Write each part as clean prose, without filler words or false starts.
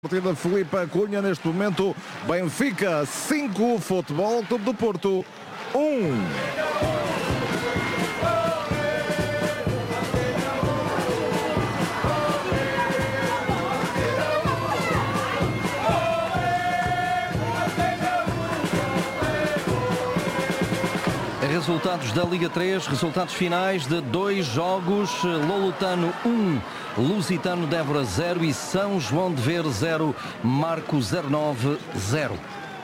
Partida Filipe Cunha, neste momento Benfica 5, Futebol Clube do Porto 1. Resultados da Liga 3, resultados finais de 2 jogos: Lolutano 1, Lusitano de Évora 0 e São João de Ver 0, Marco 09 0.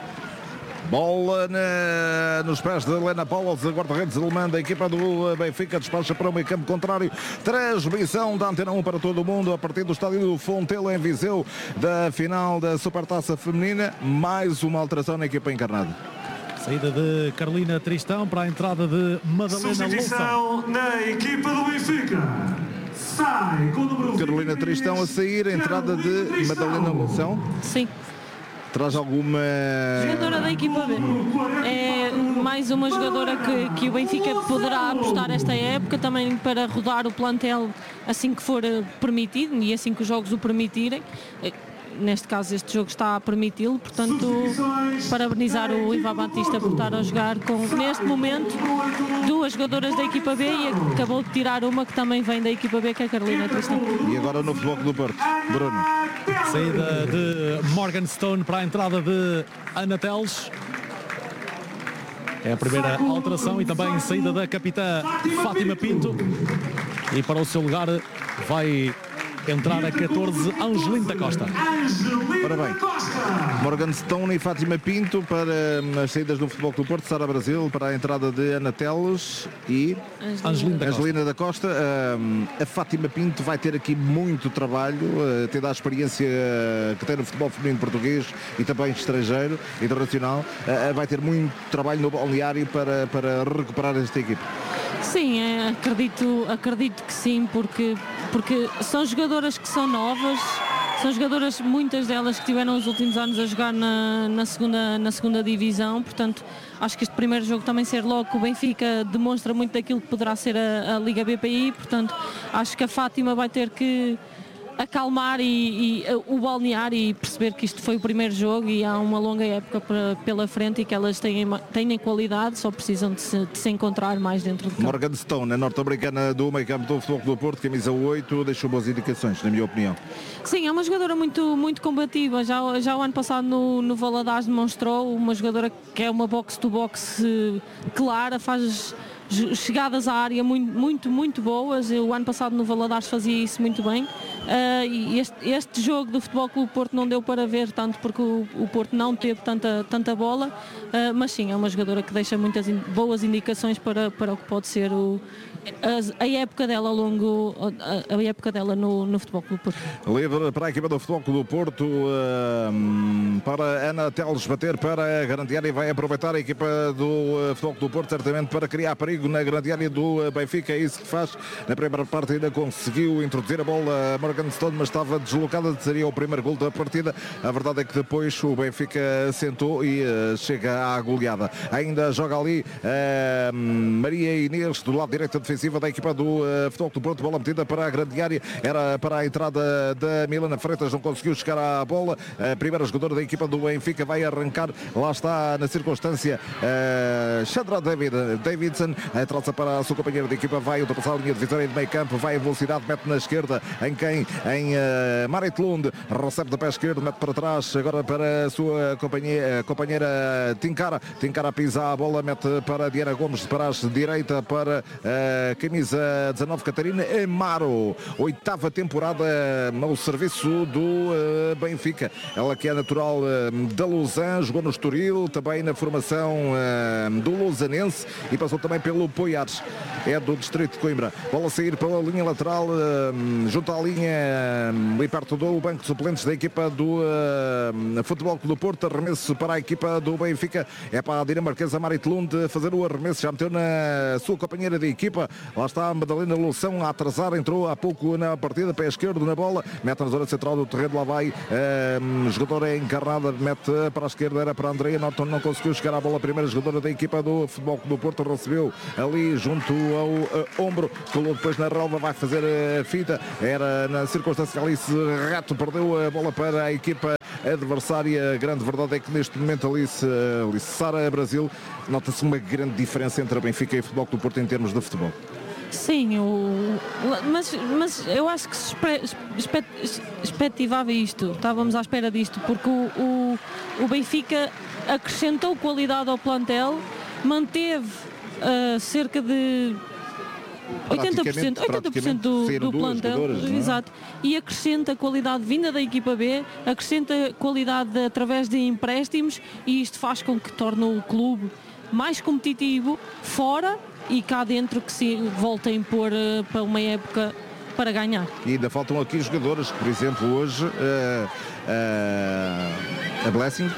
Bola nos pés de Helena Paulos, a guarda-redes alemã da equipa do Benfica, despacha para o meio campo contrário. Transmissão da Antena 1 para todo o mundo a partir do estádio do Fontelo em Viseu, da final da Supertaça Feminina. Mais uma alteração na equipa encarnada. Saída de Carolina Tristão para a entrada de Madalena Substituição na equipa do Benfica. Sai com o número Carolina Tristão a sair, a entrada de Madalena Loução. Sim. Traz alguma... Jogadora da equipa B. É mais uma jogadora que o Benfica poderá apostar esta época, também para rodar o plantel assim que for permitido e assim que os jogos o permitirem. Neste caso este jogo está a permiti-lo, portanto parabenizar o Ivan Batista por estar a jogar com, neste momento, duas jogadoras da equipa B, e acabou de tirar uma que também vem da equipa B, que é a Carolina Tristão. E agora no Futebol do Porto, Bruno. Saída de Morgan Stone para a entrada de Ana Teles. É a primeira alteração, e também saída da capitã Fátima Pinto, e para o seu lugar vai entrar a 14, Angelinda Costa. Ora bem, Morgan Stone e Fátima Pinto para as saídas do Futebol do Porto. Sara Brasil para a entrada de Ana Teles e Angelina da Costa. A Fátima Pinto vai ter aqui muito trabalho, tendo a experiência que tem no futebol feminino português e também estrangeiro, internacional. Vai ter muito trabalho no balneário para recuperar esta equipe. Sim, acredito que sim, porque são jogadoras que são novas, são jogadoras, muitas delas que tiveram os últimos anos a jogar na segunda divisão, portanto acho que este primeiro jogo também ser logo o Benfica demonstra muito daquilo que poderá ser a Liga BPI, portanto acho que a Fátima vai ter que acalmar e o balnear e perceber que isto foi o primeiro jogo e há uma longa época pela frente e que elas têm qualidade, só precisam de se encontrar mais dentro do campo. Morgan Stone, a norte-americana do meio campo do Futebol do Porto, camisa 8, deixou boas indicações, na minha opinião. Sim, é uma jogadora muito, muito combativa, já o ano passado no Valadares demonstrou, uma jogadora que é uma box-to-box clara, faz chegadas à área muito boas. O ano passado no Valadares fazia isso muito bem, e este jogo do Futebol Clube Porto não deu para ver tanto porque o Porto não teve tanta bola, mas sim, é uma jogadora que deixa muitas boas indicações para o que pode ser a época dela a época dela no Futebol Clube Porto. Livre para a equipa do Futebol Clube do Porto, para Ana Teles bater para a grande área, e vai aproveitar a equipa do Futebol Clube do Porto certamente para criar perigo na grande área do Benfica. É isso que faz. Na primeira parte ainda conseguiu introduzir a bola a Morgan Stone, mas estava deslocada, seria o primeiro gol da partida. A verdade é que depois o Benfica sentou e chega à goleada. Ainda joga ali Maria Inês do lado direito defensiva da equipa do Futebol do Porto. Bola metida para a grande área, era para a entrada da Milana Freitas, não conseguiu chegar à bola. A primeira jogadora da equipa do Benfica vai arrancar, lá está na circunstância Chandra Davidson, traça para a sua companheira de equipa, vai ultrapassar a linha de vitória de meio campo, vai em velocidade, mete na esquerda, em Marit Lund, recebe de pé esquerdo, mete para trás, agora para a sua companheira Tinkara pisa a bola, mete para Diana Gomes, para a direita, para a camisa 19, Catarina Amaro, 8ª temporada no serviço do Benfica. Ela que é natural da Lausanne, jogou no Estoril, também na formação do Lausanense e passou também pelo Poiares, é do distrito de Coimbra. Bola a sair pela linha lateral, junto à linha, ali perto do banco de suplentes da equipa do Futebol Clube do Porto. Arremesso para a equipa do Benfica, é para a dinamarquesa Marit Lund fazer o arremesso, já meteu na sua companheira de equipa, lá está a Madalena Loução a atrasar, entrou há pouco na partida, pé esquerdo na bola, mete na zona central do terreno, lá vai jogadora encarnada, mete para a esquerda, era para a Andrea Norton, não conseguiu chegar à bola. A primeira jogadora da equipa do Futebol Clube do Porto recebeu ali junto ao ombro, colou depois na relva, vai fazer a fita, era na circunstância Alice Rato perdeu a bola para a equipa adversária. A grande verdade é que neste momento Alice Sara Brasil, nota-se uma grande diferença entre a Benfica e o Futebol Clube do Porto em termos de futebol. Sim, mas eu acho que se expectativava isto, estávamos à espera disto, porque o Benfica acrescentou qualidade ao plantel, manteve cerca de 80% do plantel, exato, e acrescenta qualidade vinda da equipa B, acrescenta qualidade através de empréstimos, e isto faz com que torne o clube mais competitivo fora e cá dentro, que se volta a impor para uma época para ganhar. E ainda faltam aqui jogadores, por exemplo, hoje a Blessing.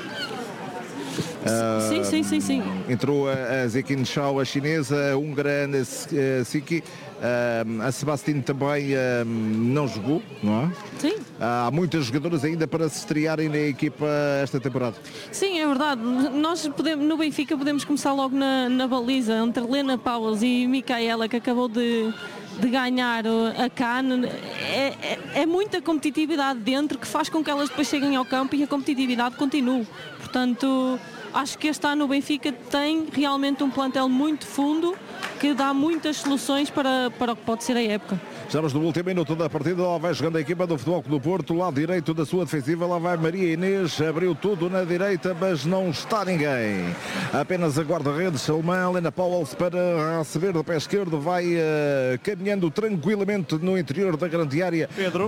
Sim. Entrou a Zekin Shao, a chinesa, a húngara Siki, a Sebastião também não jogou, não é? Sim. Há muitas jogadoras ainda para se estrearem na equipa esta temporada. Sim, é verdade. Nós no Benfica podemos começar logo na baliza, entre Lena Paulos e Micaela, que acabou de ganhar a CAN. É muita competitividade dentro, que faz com que elas depois cheguem ao campo e a competitividade continue. Portanto, acho que este ano o Benfica tem realmente um plantel muito fundo, que dá muitas soluções para o que pode ser a época. Estamos no último minuto da partida. Lá vai jogando a equipa do Futebol Clube do Porto, lado direito da sua defensiva. Lá vai Maria Inês, abriu tudo na direita, mas não está ninguém. Apenas a guarda-redes alemã Lena Pauwels para receber do pé esquerdo. Vai caminhando tranquilamente no interior da grande área.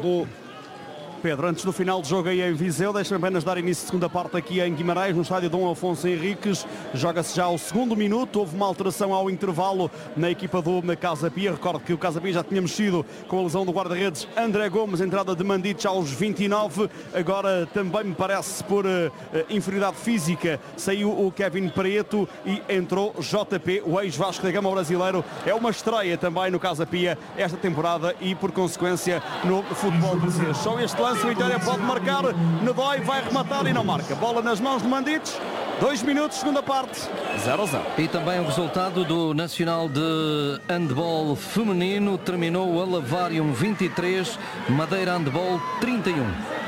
Pedro, antes do final do jogo aí em Viseu, deixa-me apenas dar início à segunda parte aqui em Guimarães, no estádio Dom Afonso Henriques. Joga-se já o segundo minuto. Houve uma alteração ao intervalo na equipa do Casa Pia. Recordo que o Casa Pia já tinha mexido com a lesão do guarda-redes André Gomes, entrada de Mandic aos 29. Agora também me parece por inferioridade física saiu o Kevin Preto e entrou JP, o ex-Vasco da Gama brasileiro. É uma estreia também no Casa Pia esta temporada e por consequência no futebol português. Só este lance o Vitória pode marcar, Nedói vai rematar e não marca. Bola nas mãos de Mandic. 2 minutos, segunda parte, 0-0. E também o resultado do Nacional de Handball Feminino. Terminou o Alavarium 23, Madeira Handball 31.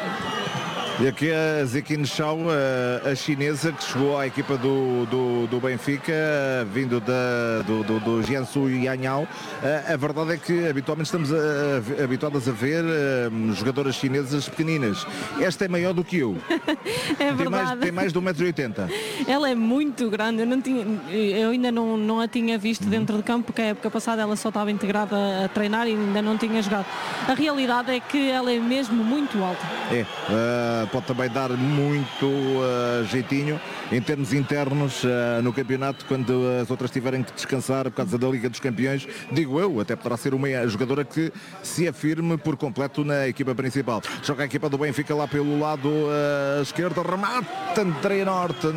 E aqui a Zekin Shao, a chinesa, que chegou à equipa do Benfica, vindo do Jiangsu Yanyao. A verdade é que habitualmente estamos habituados a ver jogadoras chinesas pequeninas. Esta é maior do que eu. É verdade. Tem mais de 1,80 m. Ela é muito grande. Eu ainda não a tinha visto dentro de campo, porque a época passada ela só estava integrada a treinar e ainda não tinha jogado. A realidade é que ela é mesmo muito alta. Pode também dar muito jeitinho em termos internos no campeonato, quando as outras tiverem que descansar por causa da Liga dos Campeões. Digo eu, até poderá ser uma jogadora que se afirme por completo na equipa principal. Joga a equipa do Benfica lá pelo lado esquerdo, remata Andrea Norton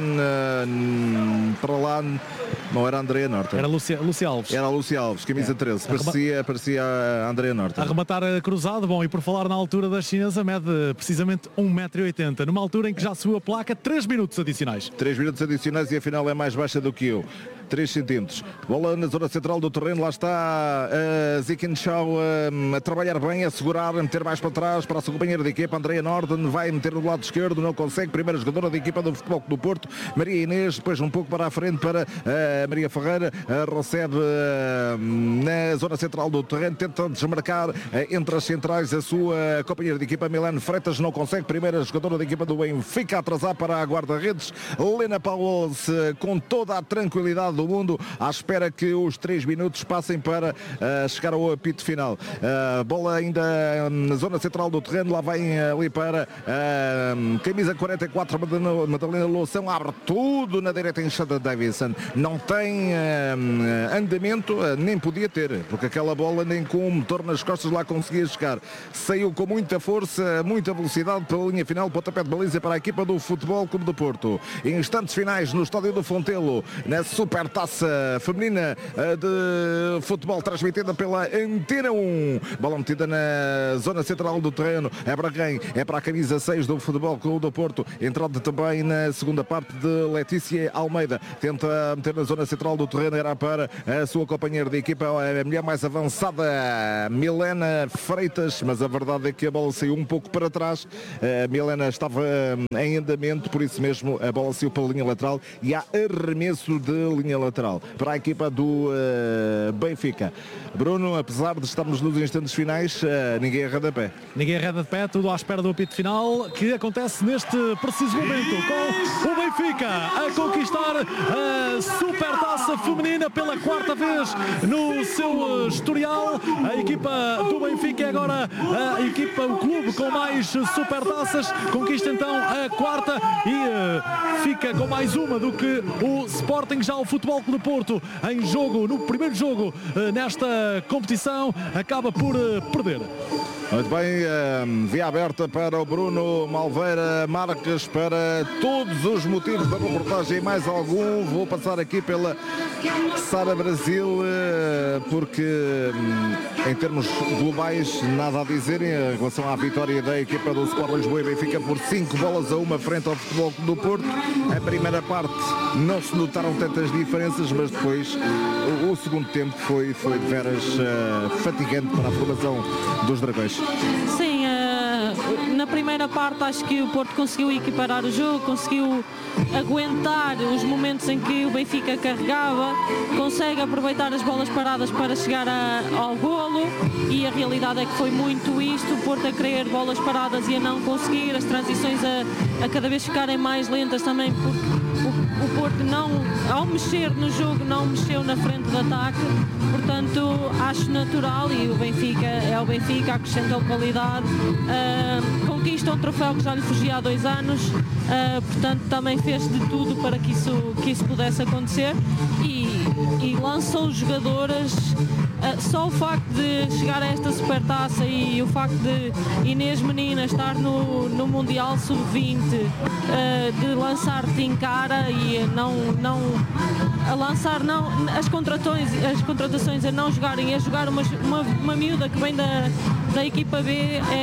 para lá. Não era Andrea Norton. Era Lúcia Alves. Era a Lúcia Alves, camisa 13. Parecia a Andrea Norton. A rematar cruzado. Bom, e por falar na altura da chinesa, mede precisamente 1,80 m, numa altura em que já subiu a placa 3 minutos adicionais. 3 minutos adicionais e afinal é mais baixa do que eu. 3 centímetros. Bola na zona central do terreno. Lá está a Zekin Shao a trabalhar bem, a segurar, a meter mais para trás para a sua companheira de equipa, Andrea Norden. Vai meter do lado esquerdo, não consegue. Primeira jogadora da equipa do Futebol do Porto, Maria Inês. Depois um pouco para a frente para Maria Ferreira. Recebe na zona central do terreno. Tenta desmarcar entre as centrais a sua companheira de equipa, Milene Freitas. Não consegue. Primeira jogadora da equipa do Benfica a atrasar para a guarda-redes, Lena Pauwels, com toda a tranquilidade do mundo, à espera que os 3 minutos passem para chegar ao apito final. Bola ainda na zona central do terreno. Lá vem ali para camisa 44, Madalena Loução. Abre tudo na direita em Shada Davidson. Não tem andamento, nem podia ter, porque aquela bola nem com o motor nas costas lá conseguia chegar. Saiu com muita força, muita velocidade pela linha final. Pontapé de baliza para a equipa do Futebol Clube do Porto. Em instantes finais no estádio do Fontelo, na Super Supertaça Feminina de Futebol, transmitida pela Antena 1. Bola metida na zona central do terreno. É para quem? É para a camisa 6 do Futebol Clube do Porto. Entrada também na segunda parte de Letícia Almeida. Tenta meter na zona central do terreno. Era para a sua companheira de equipa, a mulher mais avançada, Milena Freitas. Mas a verdade é que a bola saiu um pouco para trás. A Milena estava em andamento, por isso mesmo a bola saiu pela linha lateral e há arremesso de linha lateral para a equipa do Benfica. Bruno, apesar de estarmos nos instantes finais, ninguém arreda de pé. Ninguém arreda de pé, tudo à espera do apito final, que acontece neste preciso momento, com o Benfica a conquistar a Supertaça Feminina pela quarta vez no seu historial. A equipa do Benfica é agora o clube com mais Supertaças, conquista então a quarta e fica com mais uma do que o Sporting. Já o Futebol Clube do Porto, em jogo, no primeiro jogo nesta competição, acaba por perder. Muito bem, via aberta para o Bruno Malveira Marques para todos os motivos da reportagem e mais algum. Vou passar aqui pela Sara Brasil, porque em termos globais nada a dizer em relação à vitória da equipa do Sport Lisboa e Benfica por 5-1 frente ao Futebol Clube do Porto. A primeira parte não se notaram tantas diferenças, mas depois o segundo tempo foi de veras fatigante para a formação dos Dragões. Sim, na primeira parte acho que o Porto conseguiu equiparar o jogo, conseguiu aguentar os momentos em que o Benfica carregava, consegue aproveitar as bolas paradas para chegar ao golo, e a realidade é que foi muito isto, o Porto a querer bolas paradas e a não conseguir, as transições a cada vez ficarem mais lentas também, porque o Porto não, ao mexer no jogo, não mexeu na frente de ataque, portanto acho natural, e o Benfica é o Benfica, acrescentou qualidade, conquista um troféu que já lhe fugia há 2 anos, portanto também fez de tudo para que isso pudesse acontecer e lançou jogadoras. Só o facto de chegar a esta Supertaça e o facto de Inês Menina estar no Mundial Sub-20, de lançar Tincara e as contratações a não jogarem, a jogar uma miúda que vem da equipa B,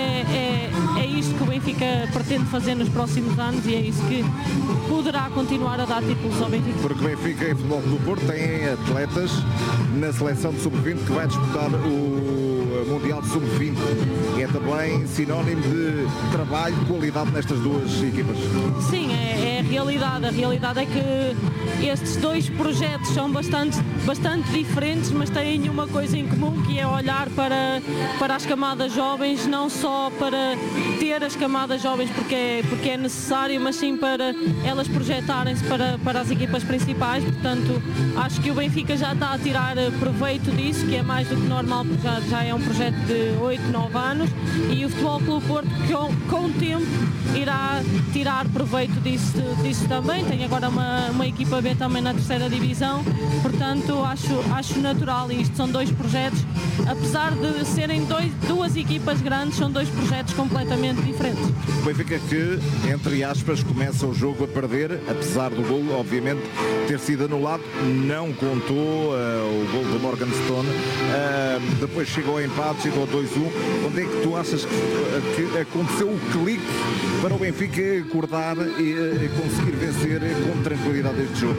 é isto que o Benfica pretende fazer nos próximos anos e é isso que poderá continuar a dar títulos ao Benfica. Porque o Benfica e o Futebol do Porto têm atletas na seleção de Sub-20 que vai disputar o Mundial de Sub-20. É também sinónimo de trabalho, de qualidade nestas duas equipas. Sim, é a realidade. A realidade é que estes dois projetos são bastante diferentes, mas têm uma coisa em comum, que é olhar para as camadas jovens, não só para ter as camadas jovens porque é necessário, mas sim para elas projetarem-se para as equipas principais. Portanto, acho que o Benfica já está a tirar proveito disso, que é mais do que normal, porque já é um projeto de 8, 9 anos, e o Futebol Clube Porto, com o tempo, irá tirar proveito disso também. Tem agora uma equipa B também na 3ª divisão, portanto acho natural, e isto são 2 projetos, apesar de serem duas equipas grandes, são 2 projetos completamente diferentes. O Benfica que, entre aspas, começa o jogo a perder, apesar do golo, obviamente, ter sido anulado, não contou o golo de Morgan Stone, depois chegou ao empate, chegou ao 2-1. Onde é que tu achas que aconteceu o clique para o Benfica acordar e conseguir vencer com tranquilidade este jogo?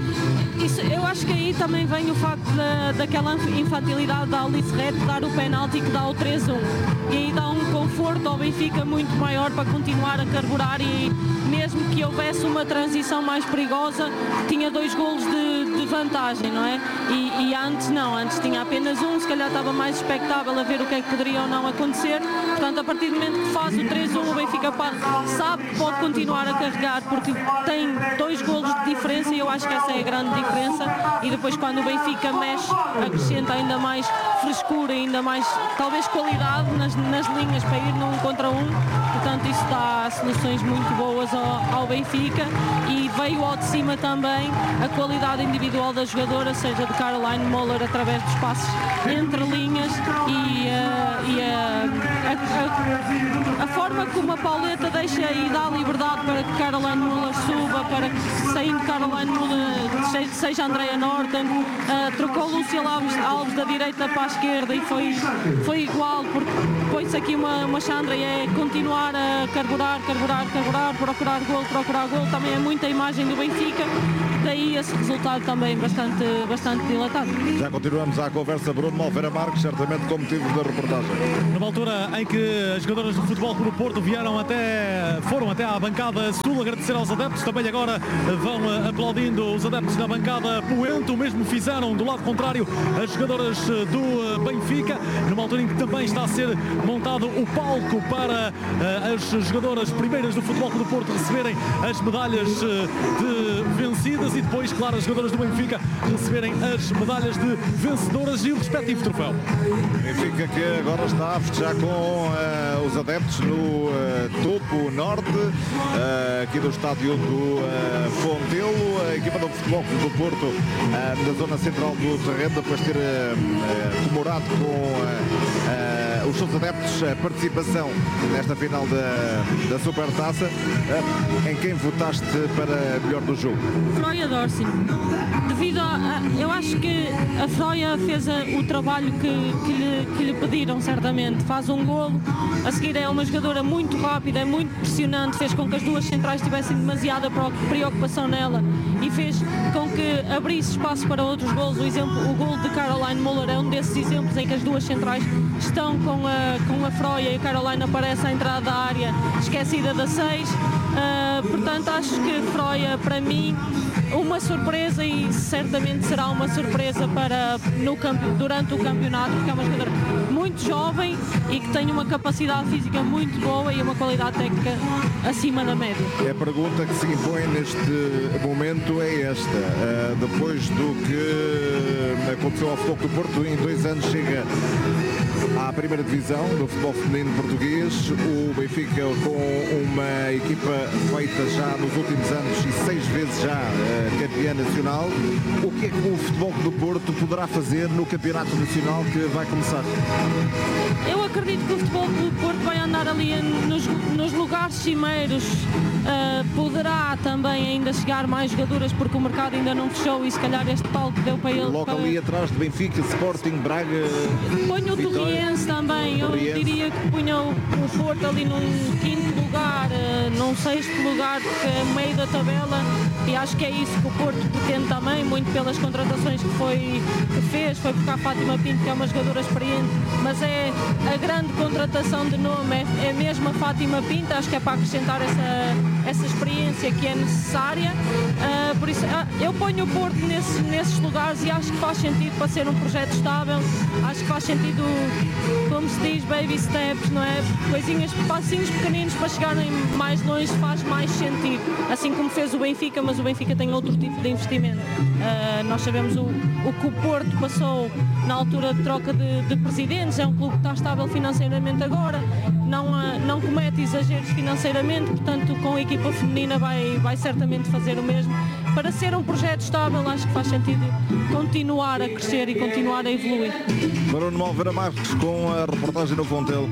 Eu acho que aí também vem o facto daquela infantilidade da Alice Red dar o penalti que dá o 3-1, e aí dá um conforto ao Benfica muito maior para continuar a carburar, e mesmo que houvesse uma transição mais perigosa, tinha 2 golos de vantagem, não é? E antes não, antes tinha apenas um, se calhar estava mais expectável a ver o que é que poderia ou não acontecer. Portanto, a partir do momento que faz o 3-1, o Benfica sabe que pode continuar a carregar, porque tem 2 golos de diferença, e eu acho que essa é a grande diferença. E depois, quando o Benfica mexe, acrescenta ainda mais frescura, ainda mais, talvez, qualidade nas linhas para ir num contra um. Portanto, isso dá soluções muito boas ao Benfica, e veio ao de cima também a qualidade individual da jogadora, seja de Caroline Moller através dos passos entre linhas, e a a forma como a Pauleta deixa e dá liberdade para que Caroline Muller suba, para que saindo Caroline Muller seja Andrea Norton, trocou Lúcia Alves da direita para a esquerda e foi igual, porque põe-se aqui uma Chandra e é continuar a carburar, procurar gol, também é muita imagem do Benfica, daí esse resultado também bastante dilatado. Já continuamos à conversa. Bruno Malveira Marques, certamente com motivo da reportagem. Numa altura em que as jogadoras do Futebol Clube do Porto foram até à bancada sul agradecer aos adeptos, também agora vão aplaudindo os adeptos na bancada poente, o mesmo fizeram do lado contrário as jogadoras do Benfica, numa altura em que também está a ser montado o palco para as jogadoras primeiras do Futebol Clube do Porto receberem as medalhas de vencidas e depois, claro, as jogadoras do Benfica receberem as medalhas de vencedoras e o respectivo troféu. Benfica que agora está a festejar com os adeptos no topo norte aqui do estádio do Fontelo. A equipa do Futebol Clube do Porto na zona central do terreno, depois de ter comemorado com os seus adeptos a participação nesta final da Supertaça. Em quem votaste para melhor do jogo? Froia Dorsin. Eu acho que a Froia fez o trabalho que lhe pediram, certamente. Faz um golo, a seguir é uma jogadora muito rápida, é muito pressionante, fez com que as duas centrais tivessem demasiada preocupação nela e fez com que abrisse espaço para outros golos. O golo de Caroline Muller é um desses exemplos em que as duas centrais estão com a Froia e a Caroline aparece à entrada da área esquecida da 6. Portanto, acho que Froia, para mim, uma surpresa, e certamente será uma surpresa durante o campeonato, porque é uma jogadora muito jovem e que tem uma capacidade física muito boa e uma qualidade técnica acima da média. A pergunta que se impõe neste momento é esta. Depois do que aconteceu ao Futebol do Porto, em 2 anos chega à primeira divisão do futebol feminino português. O Benfica, com uma equipa feita já nos últimos anos e 6 vezes já campeã nacional, o que é que o Futebol do Porto poderá fazer no campeonato nacional que vai começar? Eu acredito que o Futebol do Porto vai andar ali nos lugares cimeiros. Poderá também ainda chegar mais jogadoras, porque o mercado ainda não fechou e se calhar este palco deu para ele. Logo ali atrás de Benfica, Sporting, Braga. Ponho o Torriense também. Eu diria que punha o Porto ali num 5º lugar, num 6º lugar, porque é meio da tabela, e acho que é isso que o Porto pretende também, muito pelas contratações que fez. Foi buscar a Fátima Pinto, que é uma jogadora experiente, mas é a grande contratação de nome, é mesmo a Fátima Pinto. Acho que é para acrescentar essa experiência que é necessária. Por isso eu ponho o Porto nesses lugares e acho que faz sentido para ser um projeto estável. Acho que faz sentido, como se diz, baby steps, não é? Passinhos pequeninos para chegarem mais longe, faz mais sentido. Assim como fez o Benfica, mas o Benfica tem outro tipo de investimento. Nós sabemos o que o Porto passou na altura de troca de presidentes. É um clube que está estável financeiramente agora, não comete exageros financeiramente, portanto com a equipa feminina vai certamente fazer o mesmo. Para ser um projeto estável, acho que faz sentido continuar a crescer e continuar a evoluir. Bruno Malveira Marques com a reportagem no Fontelo.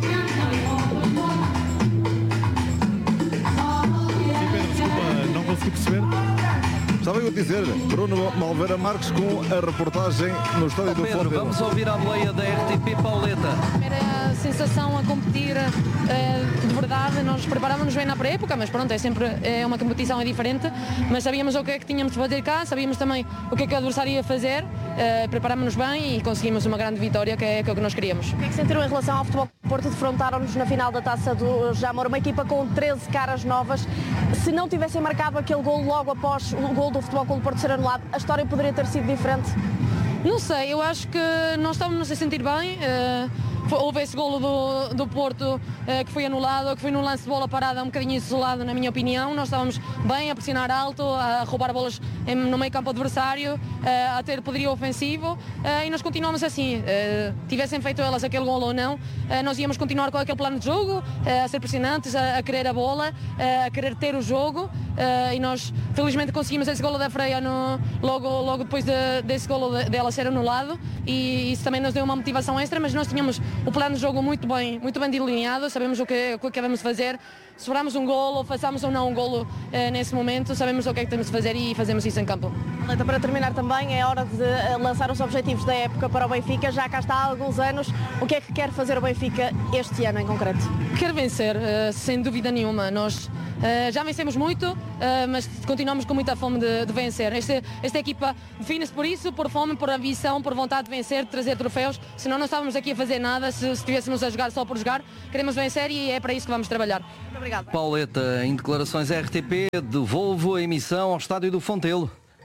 Desculpa, não consegui perceber. Estava eu a dizer, Bruno Malveira Marques com a reportagem no estádio do Pedro, Fontelo. vamos ouvir a boleia da RTP Pauleta. Primeira sensação a competir de verdade, nós preparávamos bem na pré-época, mas pronto, é uma competição diferente, mas sabíamos o que é que tínhamos de fazer cá, sabíamos também o que é que o adversário ia fazer, preparámos-nos bem e conseguimos uma grande vitória, que é o que nós queríamos. O que é que sentiram em relação ao Futebol Porto? Defrontaram-nos na final da Taça do Jamor, uma equipa com 13 caras novas. Se não tivessem marcado aquele gol logo após o gol do Futebol Clube do Porto ser anulado, a história poderia ter sido diferente? Não sei, eu acho que nós estávamos a sentir bem. Houve esse golo do Porto que foi anulado, que foi num lance de bola parada um bocadinho isolado, na minha opinião. Nós estávamos bem a pressionar alto, a roubar bolas no meio campo adversário, a ter poderio ofensivo, e nós continuamos assim. Tivessem feito elas aquele golo ou não, nós íamos continuar com aquele plano de jogo, a ser pressionantes, a querer a bola, a querer ter o jogo, e nós felizmente conseguimos esse golo da Freia logo depois desse golo dela ser anulado, e isso também nos deu uma motivação extra, mas nós tínhamos o plano de jogo muito bem delineado, sabemos o que devemos fazer. Se esperamos um golo, façamos ou não um golo nesse momento, sabemos o que é que temos de fazer e fazemos isso em campo. Aleta, para terminar também, é hora de lançar os objetivos da época para o Benfica, já cá está há alguns anos. O que é que quer fazer o Benfica este ano em concreto? Quer vencer, sem dúvida nenhuma. Nós já vencemos muito, mas continuamos com muita fome de vencer. Esta equipa define-se por isso, por fome, por ambição, por vontade de vencer, de trazer troféus. Senão não estávamos aqui a fazer nada se estivéssemos a jogar só por jogar. Queremos vencer e é para isso que vamos trabalhar. Muito obrigada. Pauleta, em declarações RTP, devolvo a emissão ao Estádio do Fontelo.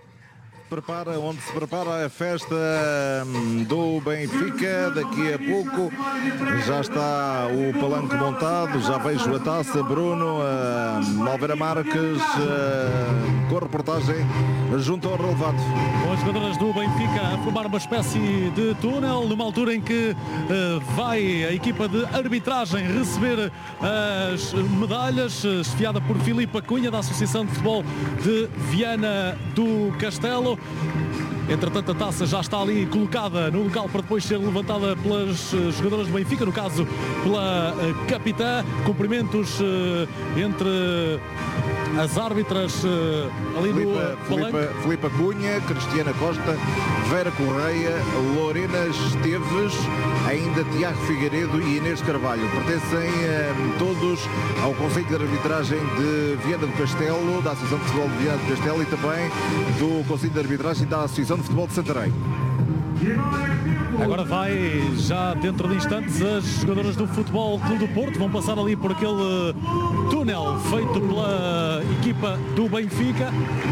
Onde se prepara a festa do Benfica. Daqui a pouco já está o palanque montado, já vejo a taça. Bruno Alveira Marques com a reportagem junto ao relevado. Com as jogadoras do Benfica a formar uma espécie de túnel, numa altura em que vai a equipa de arbitragem receber as medalhas, esfiada por Filipe Cunha, da Associação de Futebol de Viana do Castelo. Entretanto, a taça já está ali colocada no local para depois ser levantada pelas jogadoras do Benfica, no caso pela capitã. Cumprimentos entre as árbitras ali no palanque. Filipe Cunha, Cristiana Costa, Vera Correia, Lorena Esteves, ainda Tiago Figueiredo e Inês Carvalho. Pertencem todos ao Conselho de Arbitragem de Viana do Castelo, da Associação de Futebol de Viana do Castelo e também do Conselho de Arbitragem da Associação de Futebol de Santarém. Agora vai, já dentro de instantes, as jogadoras do Futebol Clube do Porto vão passar ali por aquele túnel feito pela equipa do Benfica.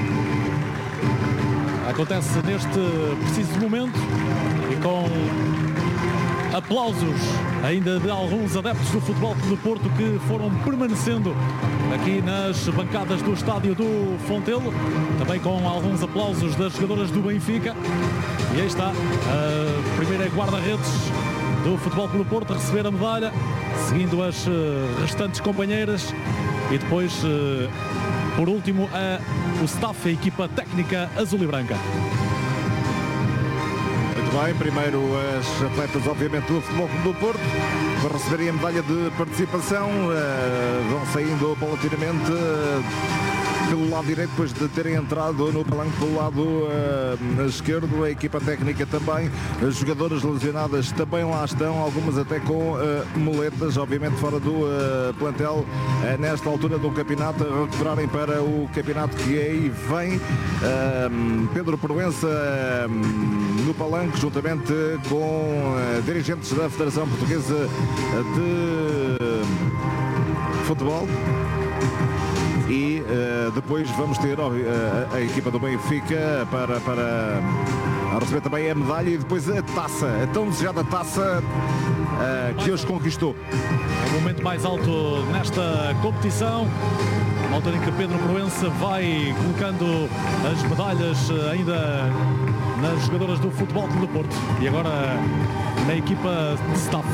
Acontece neste preciso momento e com aplausos ainda de alguns adeptos do Futebol Clube do Porto que foram permanecendo aqui nas bancadas do estádio do Fontelo, também com alguns aplausos das jogadoras do Benfica. E aí está a primeira guarda-redes do Futebol Clube do Porto a receber a medalha, seguindo as restantes companheiras e depois, por último, o staff, a equipa técnica azul e branca. Bem, primeiro as atletas, obviamente, do Futebol Clube do Porto, para receberem a medalha de participação, vão saindo paulatinamente pelo lado direito, depois de terem entrado no palanque pelo lado esquerdo. A equipa técnica também, as jogadoras lesionadas também lá estão, algumas até com muletas, obviamente fora do plantel nesta altura do campeonato, a recuperarem para o campeonato que aí vem. Pedro Proença no palanque, juntamente com dirigentes da Federação Portuguesa de Futebol. E depois vamos ter a equipa do Benfica para receber também a medalha e depois a taça, a tão desejada taça que hoje conquistou. É o momento mais alto nesta competição, na altura em que Pedro Proença vai colocando as medalhas ainda nas jogadoras do Futebol Clube do Porto e agora na equipa de staff.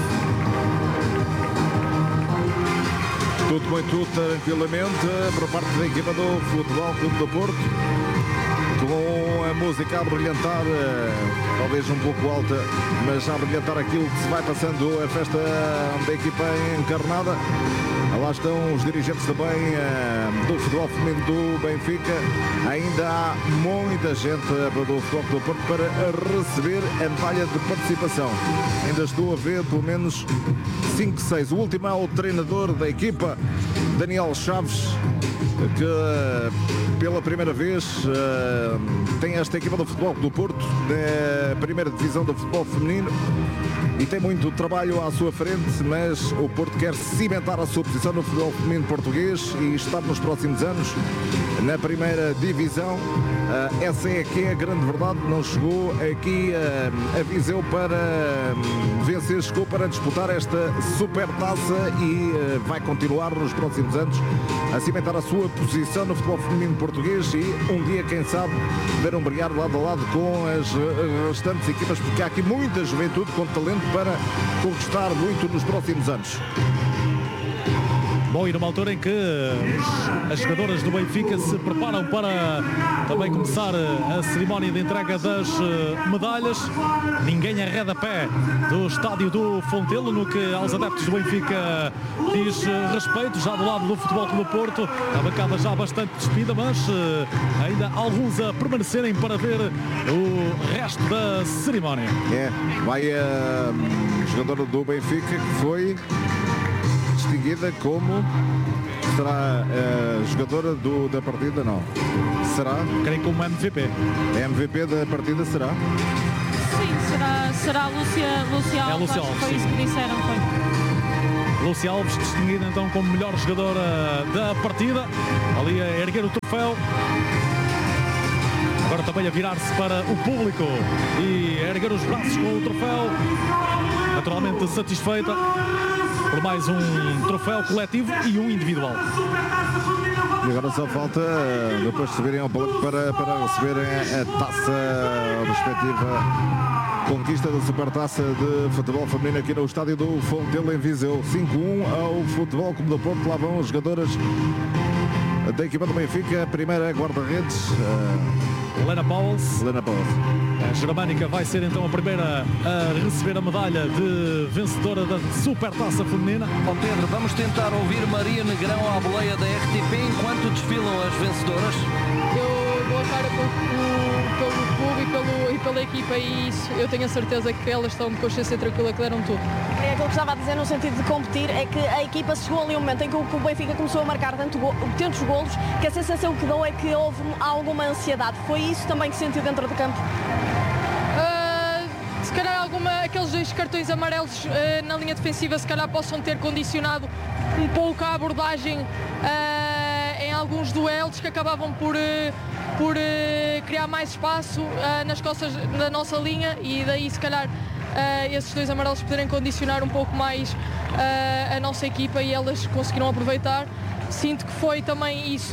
Tudo muito tranquilamente por parte da equipa do Futebol Clube do Porto, com a música a brilhantar, talvez um pouco alta, mas a brilhantar aquilo que se vai passando, a festa da equipa encarnada. Lá estão os dirigentes também do futebol feminino do Benfica. Ainda há muita gente do Futebol do Porto para receber a medalha de participação. Ainda estou a ver pelo menos 5, 6. O último é o treinador da equipa, Daniel Chaves, que pela primeira vez tem esta equipa do Futebol do Porto da primeira divisão do futebol feminino e tem muito trabalho à sua frente, mas o Porto quer cimentar a sua posição no futebol feminino português e estar nos próximos anos na primeira divisão. Essa é que é a grande verdade. Não chegou aqui a Viseu para vencer, chegou para disputar esta super taça e vai continuar nos próximos anos a cimentar a sua posição no futebol feminino português e um dia, quem sabe, ver brilhar lado a lado com as restantes equipas, porque há aqui muita juventude com talento para conquistar muito nos próximos anos. Bom, e numa altura em que as jogadoras do Benfica se preparam para também começar a cerimónia de entrega das medalhas, ninguém arreda pé do estádio do Fontelo no que aos adeptos do Benfica diz respeito. Já do lado do Futebol Clube do Porto, a bancada já bastante despida, mas ainda alguns a permanecerem para ver o resto da cerimónia. Vai a jogadora do Benfica que foi distinguida como, será a jogadora da partida, não? Será? Creio como MVP. A MVP da partida será? Sim, será a Lúcia Alves. Lúcia Alves, foi isso que disseram, foi. Lúcia Alves distinguida então como melhor jogadora da partida, ali a erguer o troféu. Agora também a virar-se para o público e a erguer os braços com o troféu, naturalmente satisfeita por mais um troféu coletivo e um individual. E agora só falta depois subirem ao palco para receberem a taça, a respectiva conquista da Supertaça de Futebol Feminino aqui no estádio do Fontelo em Viseu. 5-1 ao Futebol Clube do Porto. Lá vão as jogadoras da equipa do Benfica. A primeira guarda-redes, Helena Pauwels. A germânica vai ser então a primeira a receber a medalha de vencedora da Supertaça Feminina. Pedro, vamos tentar ouvir Maria Negrão à boleia da RTP enquanto desfilam as vencedoras. Eu dou a cara pelo clube e pela equipa, e isso eu tenho a certeza que elas estão de consciência tranquila que deram tudo. É aquilo que estava a dizer no sentido de competir, é que a equipa chegou ali um momento em que o Benfica começou a marcar tantos golos, que a sensação que dou é que houve alguma ansiedade. Foi isso também que sentiu dentro do campo? Se calhar aqueles 2 cartões amarelos na linha defensiva se calhar possam ter condicionado um pouco a abordagem em alguns duelos que acabavam por criar mais espaço nas costas da nossa linha, e daí se calhar esses 2 amarelos poderem condicionar um pouco mais a nossa equipa, e elas conseguiram aproveitar. Sinto que foi também isso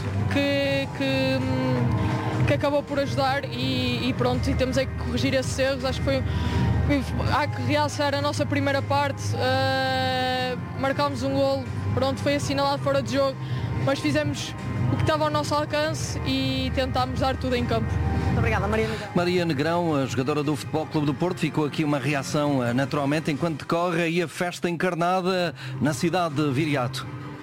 que acabou por ajudar, e pronto, e temos é que corrigir esses erros. Acho que há que realçar a nossa primeira parte, marcámos um golo, pronto, foi assinalado fora de jogo, mas fizemos o que estava ao nosso alcance e tentámos dar tudo em campo. Muito obrigada, Maria Negrão. Maria Negrão, a jogadora do Futebol Clube do Porto, ficou aqui uma reação naturalmente enquanto decorre aí a festa encarnada na cidade de Viriato.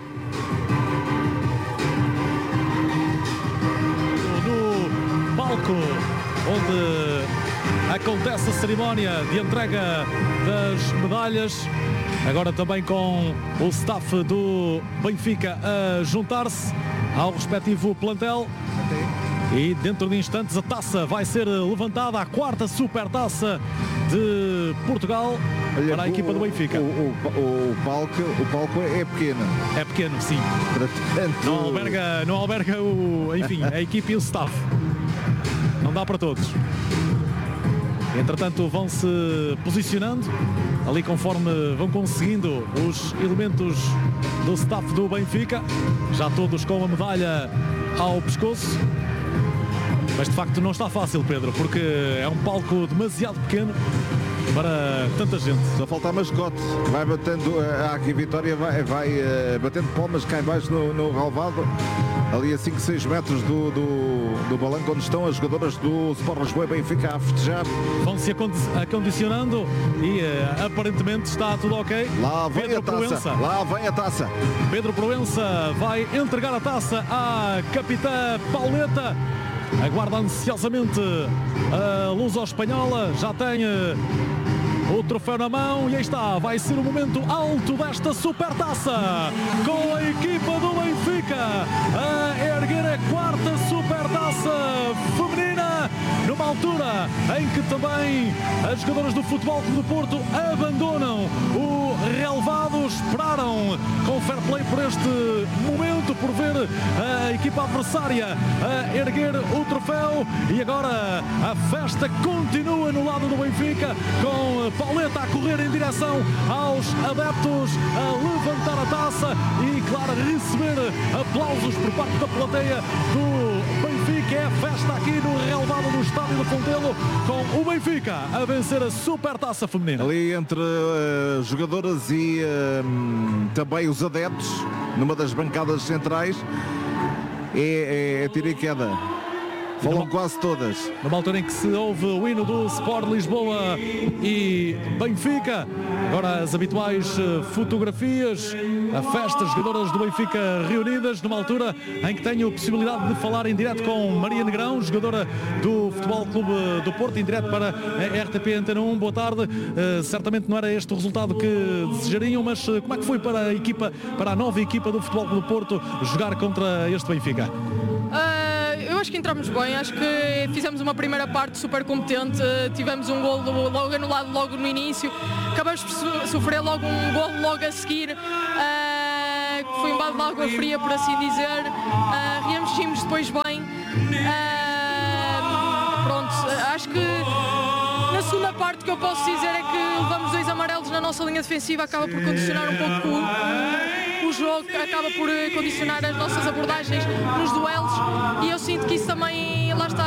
No palco onde acontece a cerimónia de entrega das medalhas, agora também com o staff do Benfica a juntar-se ao respectivo plantel. E dentro de instantes a taça vai ser levantada, a 4ª Supertaça de Portugal. Olha, para a equipa do Benfica. O palco é pequeno. É pequeno, sim. Portanto... Não alberga a equipa e o staff. Não dá para todos. Entretanto, vão-se posicionando ali conforme vão conseguindo os elementos do staff do Benfica, já todos com a medalha ao pescoço. Mas de facto não está fácil, Pedro, porque é um palco demasiado pequeno para tanta gente. Só falta a mascote, vai batendo, aqui Vitória vai batendo palmas cá em baixo no relvado, ali a 5, 6 metros do balanço onde estão as jogadoras do Sport Lisboa e Benfica a festejar. Vão-se acondicionando e aparentemente está tudo ok. Lá vem Pedro a taça, Proença. Lá vem a taça. Pedro Proença vai entregar a taça à capitã Pauleta. Aguarda ansiosamente a luso-espanhola, já tem o troféu na mão e aí está, vai ser o momento alto desta Supertaça, com a equipa do Benfica a erguer a 4ª Supertaça feminina, numa altura em que também as jogadoras do Futebol Clube do Porto abandonam o relevado, esperaram com fair play por este momento, por ver a equipa adversária a erguer o troféu, e agora a festa continua no lado do Benfica, com Pauleta a correr em direção aos adeptos, a levantar a taça e, claro, a receber aplausos por parte da plateia do Benfica. É a festa aqui no relevado do estádio do Fontelo, com o Benfica a vencer a Supertaça feminina. Ali entre jogadoras e também os adeptos, numa das bancadas centrais, é tiro e queda. Falam quase todas. Numa altura em que se ouve o hino do Sport Lisboa e Benfica, agora as habituais fotografias, a festa, jogadoras do Benfica reunidas, numa altura em que tenho a possibilidade de falar em direto com Maria Negrão, jogadora do Futebol Clube do Porto, em direto para a RTP Antena 1. Boa tarde. Certamente não era este o resultado que desejariam, mas como é que foi para a equipa, para a nova equipa do Futebol Clube do Porto jogar contra este Benfica? Eu acho que entramos bem, acho que fizemos uma primeira parte super competente, tivemos um golo logo anulado logo no início, acabamos por sofrer logo um golo logo a seguir, que foi um balde de água fria, por assim dizer. Reagimos depois bem. Pronto, acho que na segunda parte o que eu posso dizer é que levamos 2 amarelos na nossa linha defensiva, acaba por condicionar um pouco o jogo, acaba por condicionar as nossas abordagens nos duelos, e eu sinto que isso também, lá está,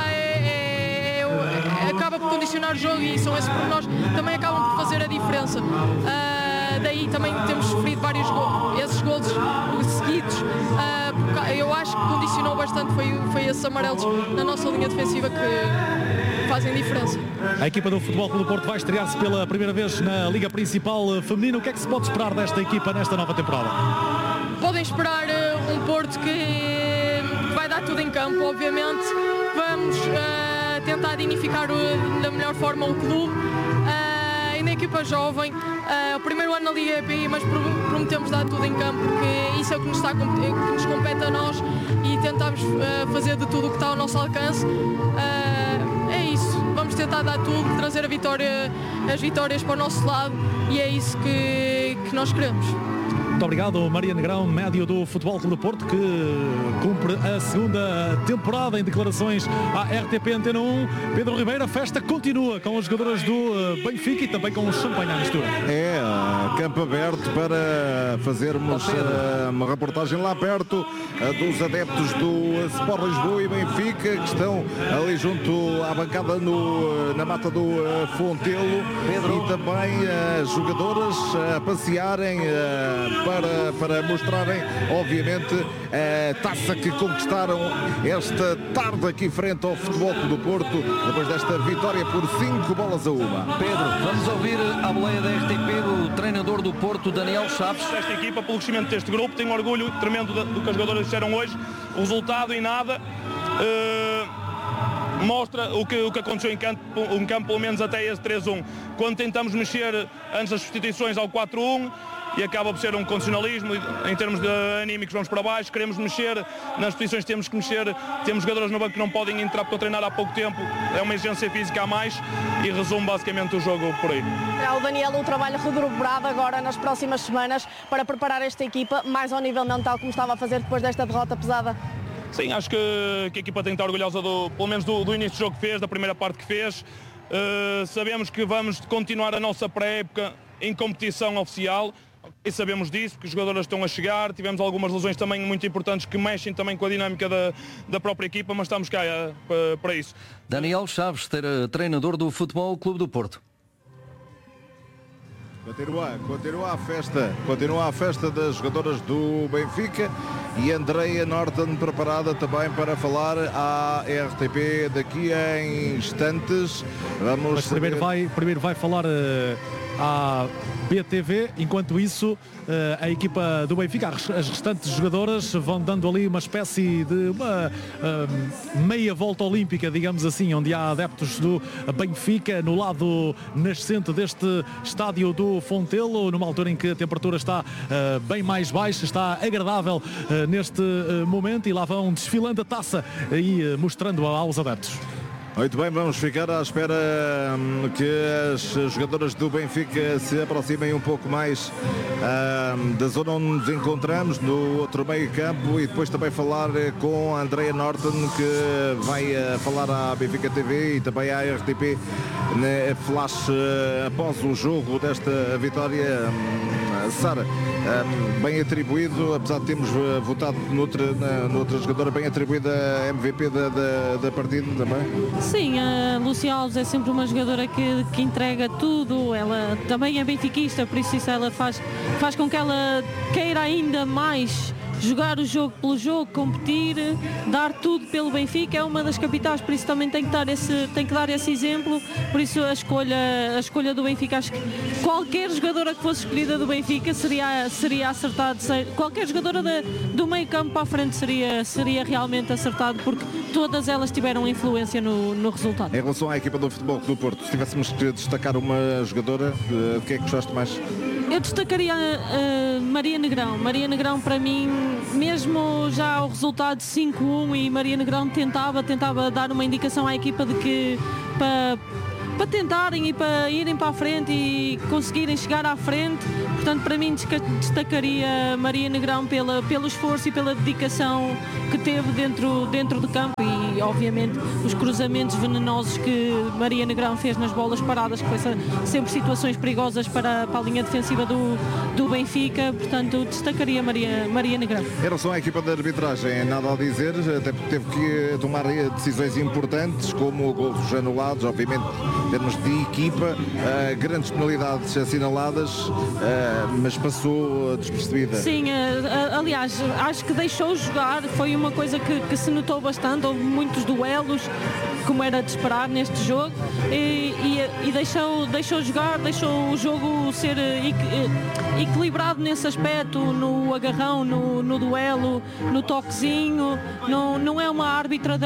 acaba por condicionar o jogo, e são esses pormenores também acabam por fazer a diferença. Daí também temos sofrido vários esses golos seguidos. Eu acho que condicionou bastante, foi esses amarelos na nossa linha defensiva que fazem diferença. A equipa do Futebol Clube do Porto vai estrear-se pela primeira vez na Liga Principal Feminina. O que é que se pode esperar desta equipa nesta nova temporada? Podem esperar um Porto que vai dar tudo em campo, obviamente. Vamos tentar dignificar da melhor forma o clube. Ainda a equipa jovem, o primeiro ano na Liga EPI, mas prometemos dar tudo em campo, porque isso é o que nos compete a nós, e tentamos fazer de tudo o que está ao nosso alcance. É isso, vamos tentar dar tudo, trazer as vitórias para o nosso lado, e é isso que nós queremos. Muito obrigado, Maria Negrão, médio do Futebol Clube do Porto, que cumpre a segunda temporada em declarações à RTP Antena 1. Pedro Ribeiro, a festa continua com as jogadoras do Benfica e também com o champanhe à mistura. É, campo aberto para fazermos uma reportagem lá perto dos adeptos do Sport Lisboa e Benfica, que estão ali junto à bancada na mata do Fontelo. Pedro. E também as jogadoras a passearem para mostrarem, obviamente, a taça que conquistaram esta tarde aqui frente ao Futebol Clube do Porto, depois desta vitória por 5-1. Pedro, vamos ouvir a boleia da RTP do treinador do Porto, Daniel Chaves. Esta equipa, pelo crescimento deste grupo, tem um orgulho tremendo do que as jogadoras disseram hoje. O resultado e nada mostra o que aconteceu em campo, pelo menos até esse 3-1. Quando tentamos mexer antes das substituições ao 4-1, e acaba por ser um condicionalismo, em termos de anímicos vamos para baixo, queremos mexer, nas posições temos que mexer, temos jogadores no banco que não podem entrar porque treinar há pouco tempo, é uma exigência física a mais, e resume basicamente o jogo por aí. O Daniel, o trabalho redobrado agora nas próximas semanas para preparar esta equipa mais ao nível mental, como estava a fazer depois desta derrota pesada? Sim, acho que a equipa tem que estar orgulhosa pelo menos do início do jogo que fez, da primeira parte que fez. Sabemos que vamos continuar a nossa pré-época em competição oficial, e sabemos disso, porque os jogadores estão a chegar, tivemos algumas lesões também muito importantes que mexem também com a dinâmica da própria equipa, mas estamos cá para isso. Daniel Chaves, treinador do Futebol Clube do Porto. Continua a festa das jogadoras do Benfica, e Andreia Norton preparada também para falar à RTP daqui a instantes. Mas primeiro vai falar à BTV. Enquanto isso, a equipa do Benfica, as restantes jogadoras vão dando ali uma espécie de uma meia volta olímpica, digamos assim, onde há adeptos do Benfica no lado nascente deste estádio do Fontelo, numa altura em que a temperatura está bem mais baixa, está agradável neste momento, e lá vão desfilando a taça e mostrando aos adeptos. Muito bem, vamos ficar à espera que as jogadoras do Benfica se aproximem um pouco mais da zona onde nos encontramos, no outro meio campo, e depois também falar com a Andreia Norton, que vai falar à Benfica TV e também à RTP flash após o jogo desta vitória. Sara, bem atribuído, apesar de termos votado noutra jogadora, bem atribuída a MVP da partida também? Sim, a Lúcia Alves é sempre uma jogadora que entrega tudo, ela também é benfiquista, por isso ela faz com que ela queira ainda mais jogar o jogo pelo jogo, competir, dar tudo pelo Benfica, é uma das capitães, por isso também tem que dar esse exemplo, por isso a escolha do Benfica, acho que qualquer jogadora que fosse escolhida do Benfica seria acertado, qualquer jogadora do meio campo para a frente seria realmente acertado, porque todas elas tiveram influência no resultado. Em relação à equipa do Futebol Clube do Porto, se tivéssemos que destacar uma jogadora, de que é que gostaste mais? Eu destacaria a Maria Negrão. Maria Negrão, para mim, mesmo já o resultado de 5-1, e Maria Negrão tentava dar uma indicação à equipa de que para tentarem e para irem para a frente e conseguirem chegar à frente. Portanto, para mim, destacaria Maria Negrão pelo esforço e pela dedicação que teve dentro do campo, e obviamente os cruzamentos venenosos que Maria Negrão fez nas bolas paradas, que foi sempre situações perigosas para a linha defensiva do Benfica. Portanto, destacaria Maria Negrão. Em relação à equipa de arbitragem, nada a dizer, até porque teve que tomar decisões importantes, como golos anulados, obviamente em termos de equipa, grandes penalidades assinaladas, mas passou despercebida. Sim, aliás, acho que deixou jogar, foi uma coisa que se notou bastante, houve muitos duelos, como era de esperar neste jogo, e deixou jogar, deixou o jogo ser equilibrado nesse aspecto, no agarrão, no duelo, no toquezinho. Não é uma árbitra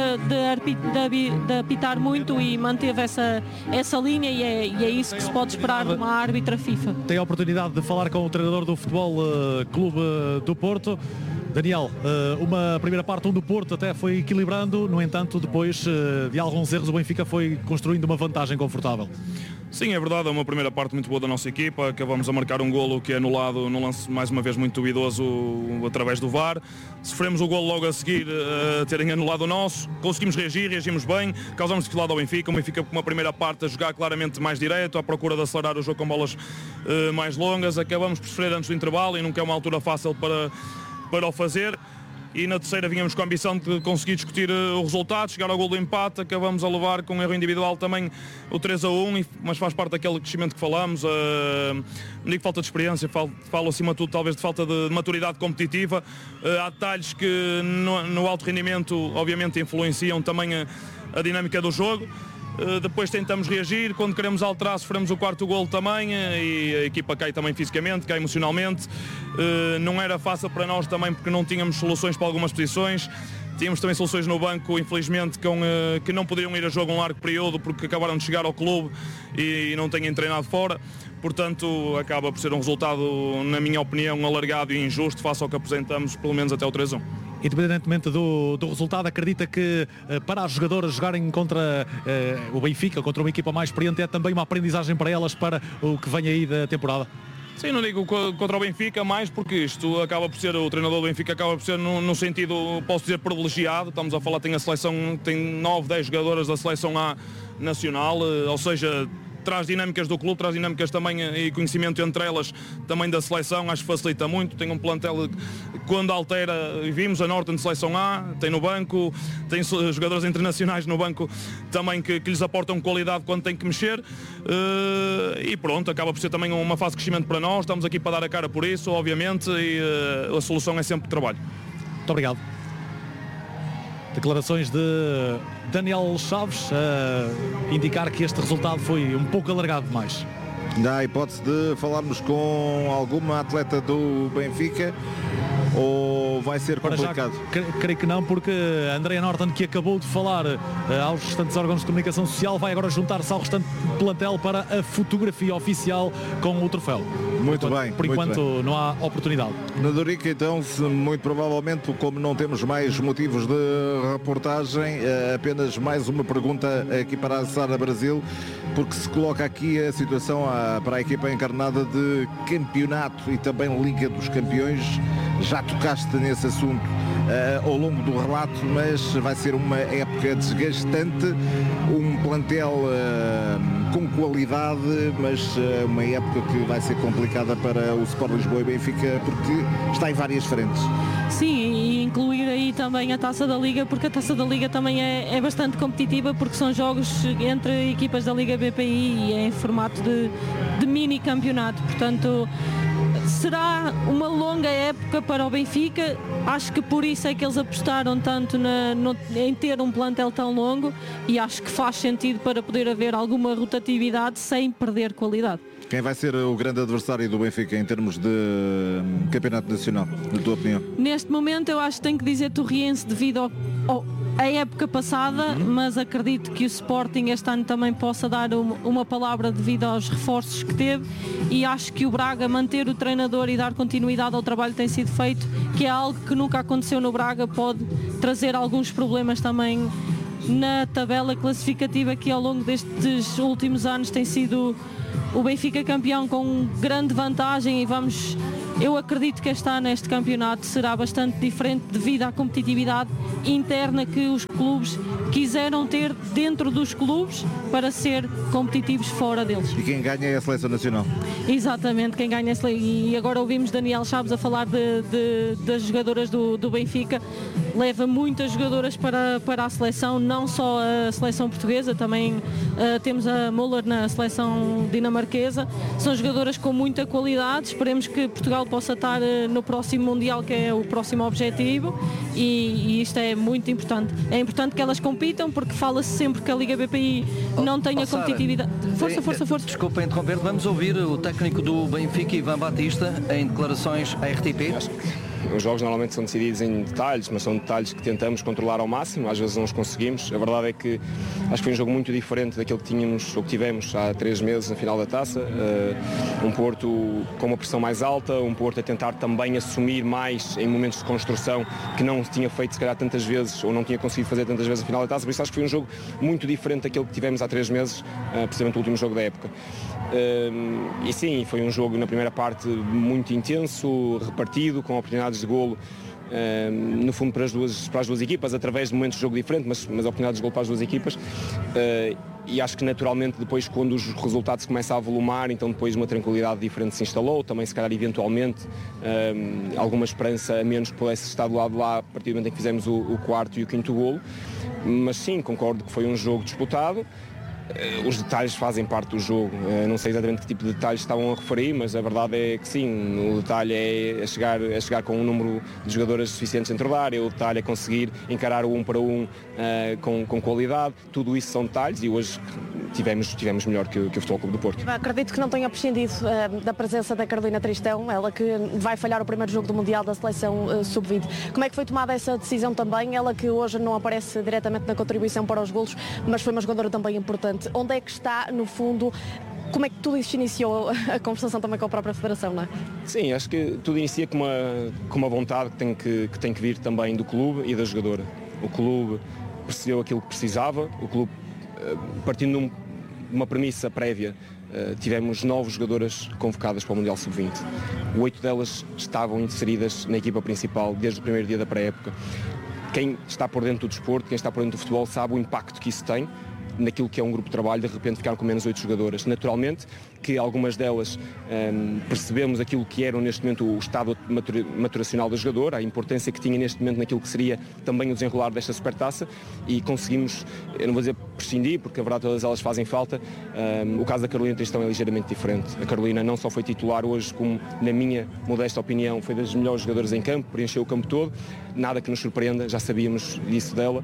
de apitar muito, e manteve essa linha, e é isso que se pode esperar de uma árbitra FIFA. Tem a oportunidade de falar com o treinador do Futebol Clube do Porto. Daniel, uma primeira parte onde o Porto até foi equilibrando, no entanto, depois de alguns erros, o Benfica foi construindo uma vantagem confortável. Sim, é verdade, é uma primeira parte muito boa da nossa equipa, acabamos a marcar um golo que é anulado num lance mais uma vez muito duvidoso através do VAR, sofremos o golo logo a seguir a terem anulado o nosso, conseguimos reagimos bem, causamos dificuldade ao Benfica, o Benfica com uma primeira parte a jogar claramente mais direto, à procura de acelerar o jogo com bolas mais longas, acabamos por sofrer antes do intervalo e nunca é uma altura fácil para o fazer. E na terceira vínhamos com a ambição de conseguir discutir o resultado, chegar ao gol do empate, acabamos a levar com um erro individual também o 3-1, mas faz parte daquele crescimento que falamos, não digo falta de experiência, falo acima de tudo talvez de falta de maturidade competitiva, há detalhes que no alto rendimento obviamente influenciam também a dinâmica do jogo. Depois tentamos reagir, quando queremos alterar sofremos o quarto golo também, e a equipa cai também fisicamente, cai emocionalmente. Não era fácil para nós também porque não tínhamos soluções para algumas posições. Tínhamos também soluções no banco, infelizmente, que não poderiam ir a jogo um largo período porque acabaram de chegar ao clube e não têm treinado fora. Portanto, acaba por ser um resultado, na minha opinião, alargado e injusto face ao que apresentamos, pelo menos até o 3-1. Independentemente do resultado, acredita que para as jogadoras jogarem contra o Benfica, contra uma equipa mais experiente, é também uma aprendizagem para elas para o que vem aí da temporada? Sim, não digo contra o Benfica, mais porque isto acaba por ser, o treinador do Benfica acaba por ser no sentido, posso dizer, privilegiado. Estamos a falar, tem 9, 10 jogadoras da seleção A nacional, ou seja, traz dinâmicas do clube, traz dinâmicas também e conhecimento entre elas também da seleção, acho que facilita muito. Tem um plantel que quando altera, vimos a Norton de seleção A, tem no banco, tem jogadores internacionais no banco também que lhes aportam qualidade quando tem que mexer, e pronto, acaba por ser também uma fase de crescimento para nós, estamos aqui para dar a cara por isso, obviamente, e a solução é sempre trabalho. Muito obrigado. Declarações de Daniel Chaves a indicar que este resultado foi um pouco alargado demais. Dá a hipótese de falarmos com alguma atleta do Benfica ou vai ser complicado? Já, creio que não, porque a Andrea Norton, que acabou de falar aos restantes órgãos de comunicação social, vai agora juntar-se ao restante plantel para a fotografia oficial com o troféu. Muito bem. Por enquanto não há oportunidade. Na Dorica, então, muito provavelmente, como não temos mais motivos de reportagem, apenas mais uma pergunta aqui para a Sara Brasil, porque se coloca aqui a situação para a equipa encarnada de campeonato e também Liga dos Campeões. Já tocaste nesse assunto ao longo do relato, mas vai ser uma época desgastante, um plantel com qualidade, mas uma época que vai ser complicada para o Sport Lisboa e Benfica, porque está em várias frentes. Sim, e incluir aí também também a Taça da Liga, porque a Taça da Liga também é bastante competitiva, porque são jogos entre equipas da Liga BPI e é em formato de mini campeonato. Portanto, será uma longa época para o Benfica. Acho que por isso é que eles apostaram tanto em ter um plantel tão longo, e acho que faz sentido para poder haver alguma rotatividade sem perder qualidade. Quem vai ser o grande adversário do Benfica em termos de campeonato nacional, na tua opinião? Neste momento eu acho que tenho que dizer Torriense devido à época passada, mas acredito que o Sporting este ano também possa dar uma palavra devido aos reforços que teve, e acho que o Braga, manter o treinador e dar continuidade ao trabalho que tem sido feito, que é algo que nunca aconteceu no Braga, pode trazer alguns problemas também na tabela classificativa, que ao longo destes últimos anos tem sido o Benfica campeão com grande vantagem, e eu acredito que este ano este campeonato será bastante diferente devido à competitividade interna que os clubes quiseram ter dentro dos clubes para ser competitivos fora deles. E quem ganha é a Seleção Nacional? Exatamente, quem ganha é a Seleção. E agora ouvimos Daniel Chaves a falar das jogadoras do Benfica. Leva muitas jogadoras para a seleção, não só a seleção portuguesa, também temos a Müller na seleção dinamarquesa. São jogadoras com muita qualidade. Esperemos que Portugal possa estar no próximo Mundial, que é o próximo objetivo, e isto é muito importante. É importante que elas compitam, porque fala-se sempre que a Liga BPI não tem a competitividade. Força. Desculpa interromper, vamos ouvir o técnico do Benfica, Ivan Batista, em declarações à RTP. Os jogos normalmente são decididos em detalhes, mas são detalhes que tentamos controlar ao máximo, às vezes não os conseguimos. A verdade é que acho que foi um jogo muito diferente daquele que tínhamos ou que tivemos há 3 meses na final da Taça. Um Porto com uma pressão mais alta, um Porto a tentar também assumir mais em momentos de construção que não tinha feito se calhar tantas vezes, ou não tinha conseguido fazer tantas vezes na final da Taça. Por isso acho que foi um jogo muito diferente daquele que tivemos há 3 meses, precisamente o último jogo da época. E sim, foi um jogo na primeira parte muito intenso, repartido, com oportunidades de golo, no fundo para as duas equipas, através de momentos de jogo diferentes, mas oportunidades de golo para as duas equipas. E acho que naturalmente depois, quando os resultados começam a volumar, então depois uma tranquilidade diferente se instalou, também se calhar eventualmente alguma esperança a menos que pudesse estar do lado de lá a partir do momento em que fizemos o quarto e o quinto golo. Mas sim, concordo que foi um jogo disputado. Os detalhes fazem parte do jogo. Não sei exatamente que tipo de detalhes estavam a referir, mas a verdade é que sim, o detalhe é chegar com um número de jogadoras suficientes dentro da área, o detalhe é conseguir encarar o 1 para 1 com qualidade. Tudo isso são detalhes, e hoje tivemos melhor que o Futebol Clube do Porto. Acredito que não tenha prescindido da presença da Carolina Tristão, ela que vai falhar o primeiro jogo do Mundial da Seleção Sub-20. Como é que foi tomada essa decisão também? Ela que hoje não aparece diretamente na contribuição para os golos, mas foi uma jogadora também importante. Onde é que está, no fundo, como é que tudo isso iniciou a conversação também com a própria Federação, não é? Sim, acho que tudo inicia com uma vontade que tem que vir também do clube e da jogadora. O clube percebeu aquilo que precisava, o clube, partindo de uma premissa prévia, tivemos 9 jogadoras convocadas para o Mundial Sub-20. 8 delas estavam inseridas na equipa principal desde o primeiro dia da pré-época. Quem está por dentro do desporto, quem está por dentro do futebol, sabe o impacto que isso tem naquilo que é um grupo de trabalho, de repente ficar com menos 8 jogadoras. Naturalmente que algumas delas percebemos aquilo que era neste momento o estado maturacional da jogadora, a importância que tinha neste momento naquilo que seria também o desenrolar desta supertaça, e conseguimos, eu não vou dizer prescindir, porque a verdade todas elas fazem falta. O caso da Carolina Tristão é ligeiramente diferente. A Carolina não só foi titular hoje, como na minha modesta opinião foi das melhores jogadoras em campo, preencheu o campo todo, nada que nos surpreenda, já sabíamos disso dela,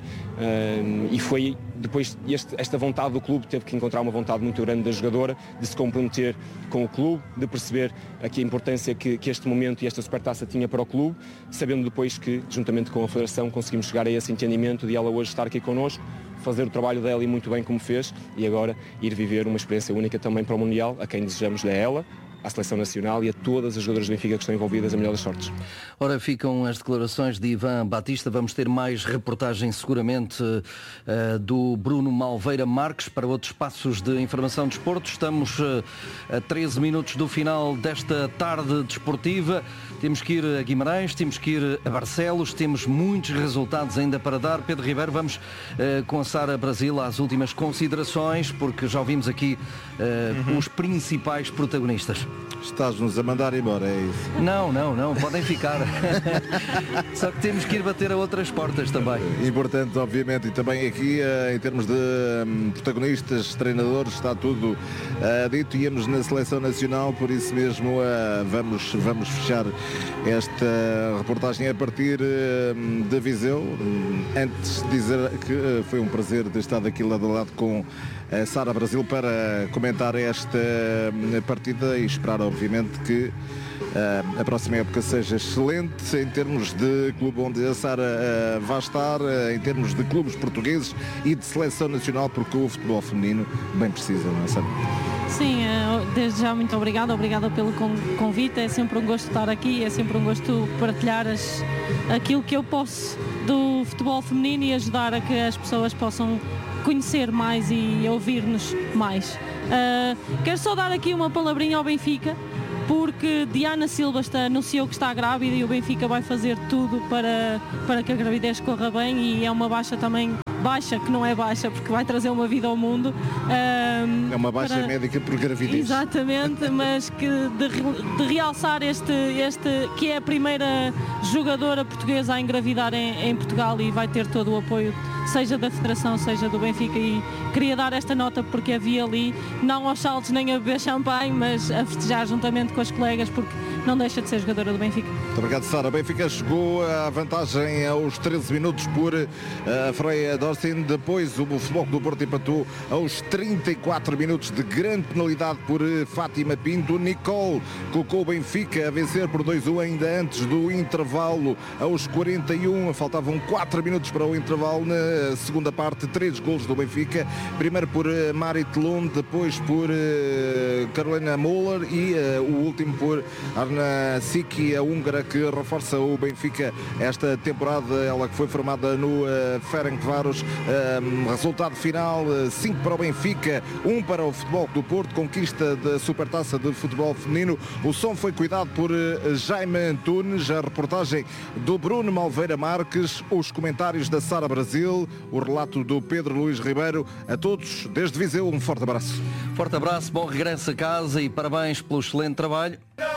e foi depois esta vontade do clube, teve que encontrar uma vontade muito grande da jogadora de se comprometer com o clube, de perceber aqui a importância que este momento e esta supertaça tinha para o clube, sabendo depois que, juntamente com a Federação, conseguimos chegar a esse entendimento de ela hoje estar aqui connosco, fazer o trabalho dela e muito bem como fez, e agora ir viver uma experiência única também para o Mundial, a quem desejamos a ela, à Seleção Nacional e a todas as jogadoras do Benfica que estão envolvidas, a melhor das sortes. Ora, ficam as declarações de Ivan Batista. Vamos ter mais reportagem seguramente do Bruno Malveira Marques para outros espaços de informação de desporto. Estamos a 13 minutos do final desta tarde desportiva. Temos que ir a Guimarães, temos que ir a Barcelos, temos muitos resultados ainda para dar. Pedro Ribeiro, vamos com a Sara Brasil às últimas considerações, porque já ouvimos aqui os principais protagonistas. Estás-nos a mandar embora, é isso? Não, podem ficar. Só que temos que ir bater a outras portas também. Importante, obviamente, e também aqui, em termos de protagonistas, treinadores, está tudo dito. Íamos na Seleção Nacional, por isso mesmo vamos fechar esta reportagem a partir de Viseu. Antes de dizer que foi um prazer ter estado aqui lado a lado com a Sara Brasil para comentar esta partida e esperar, obviamente, que a próxima época seja excelente em termos de clube onde a Sara vai estar, em termos de clubes portugueses e de seleção nacional, porque o futebol feminino bem precisa, não é, Sara? Sim, desde já muito obrigada pelo convite, é sempre um gosto estar aqui, é sempre um gosto partilhar aquilo que eu posso do futebol feminino e ajudar a que as pessoas possam conhecer mais e ouvir-nos mais. Quero só dar aqui uma palavrinha ao Benfica, porque Diana Silva anunciou que está grávida e o Benfica vai fazer tudo para que a gravidez corra bem, e é uma baixa também, que não é baixa porque vai trazer uma vida ao mundo. É uma baixa médica por gravidez. Exatamente, mas que de realçar este que é a primeira jogadora portuguesa a engravidar em Portugal, e vai ter todo o apoio, seja da Federação, seja do Benfica, e queria dar esta nota porque havia ali, não aos saltos nem a beber champanhe, mas a festejar juntamente com as colegas, porque não deixa de ser jogadora do Benfica. Muito obrigado, Sara. Benfica chegou à vantagem aos 13 minutos por Freya Dorsin, depois o Futebol do Porto empatou aos 34 minutos de grande penalidade por Fátima Pinto. Nicole colocou o Benfica a vencer por 2-1 ainda antes do intervalo, aos 41, faltavam 4 minutos para o intervalo. Na segunda parte, 3 golos do Benfica, primeiro por Marit Lund, depois por Carolina Müller e o último por Arna Siki, a húngara, que reforça o Benfica esta temporada, ela que foi formada no Ferencváros. Resultado final, 5 para o Benfica, 1 para o Futebol do Porto, conquista da Supertaça de Futebol Feminino. O som foi cuidado por Jaime Antunes, a reportagem do Bruno Malveira Marques, os comentários da Sara Brasil, o relato do Pedro Luís Ribeiro. A todos, desde Viseu, um forte abraço. Forte abraço, bom regresso a casa e parabéns pelo excelente trabalho.